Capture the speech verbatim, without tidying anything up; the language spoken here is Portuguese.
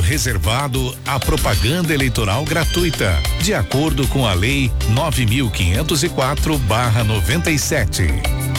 reservado à propaganda eleitoral gratuita, de acordo com a Lei nove mil quinhentos e quatro barra noventa e sete.